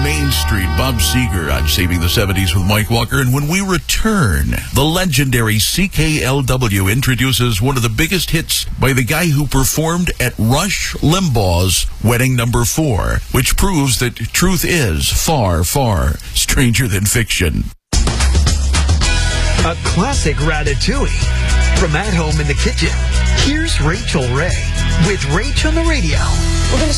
Main Street. Bob Seger on Saving the 70s with Mike Walker. And when we return, the legendary CKLW introduces one of the biggest hits by the guy who performed at Rush Limbaugh's wedding number 4, which proves that truth is far, far stranger than fiction. A classic ratatouille from At Home in the Kitchen. Here's Rachel Ray with Rach on the Radio. We're going to